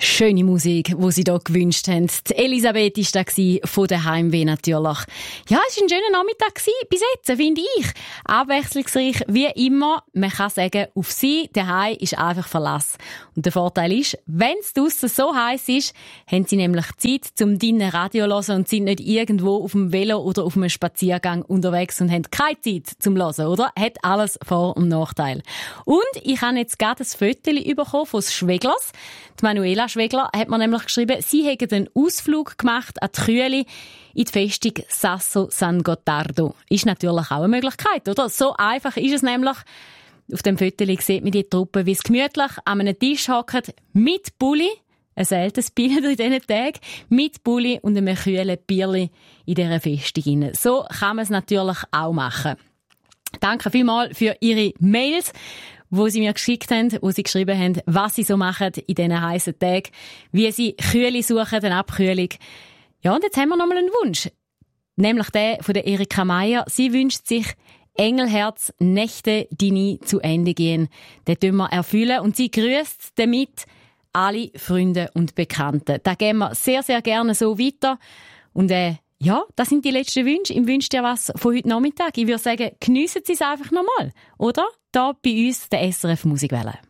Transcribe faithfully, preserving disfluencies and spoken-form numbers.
Schöne Musik, die sie hier gewünscht haben. Die Elisabeth war da von der Heimweh natürlich. Ja, es war ein schöner Nachmittag bis jetzt, finde ich. Abwechslungsreich wie immer. Man kann sagen, auf sie daheim ist einfach Verlass. Und der Vorteil ist, wenn es draussen so heiß ist, haben sie nämlich Zeit, zum drinnen Radio zu hören und sind nicht irgendwo auf dem Velo oder auf einem Spaziergang unterwegs und haben keine Zeit zum Hören, oder? Hat alles Vor- und Nachteil. Und ich habe jetzt gerade ein Foto bekommen von Schweglers. Die Manuela Schwegler hat mir nämlich geschrieben, sie hätten einen Ausflug gemacht an die Kühle in die Festung Sasso San Gottardo. Ist natürlich auch eine Möglichkeit, oder? So einfach ist es nämlich. Auf dem Foto sieht man die Truppe, wie es gemütlich an einem Tisch hockt, mit Bulli. Ein seltenes Bild in diesen Tagen. Mit Bulli und einem kühlen Bierli in dieser Festung. So kann man es natürlich auch machen. Danke vielmals für Ihre Mails, wo sie mir geschickt haben, wo sie geschrieben haben, was sie so machen in diesen heissen Tagen, wie sie Kühle suchen, eine Abkühlung. Ja, und jetzt haben wir noch mal einen Wunsch. Nämlich der von der Erika Meier. Sie wünscht sich Engelherz, Nächte, die nie zu Ende gehen. Den tun wir erfüllen. Und sie grüßt damit alle Freunde und Bekannten. Da gehen wir sehr, sehr gerne so weiter. Und äh, ja, das sind die letzten Wünsche. Ich wünsche dir was von heute Nachmittag. Ich würde sagen, geniessen Sie es einfach nochmal, oder? Da bei uns der S R F Musikwelle.